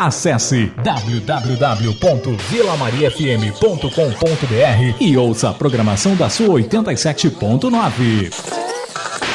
Acesse www.vilamariafm.com.br e ouça a programação da sua 87.9.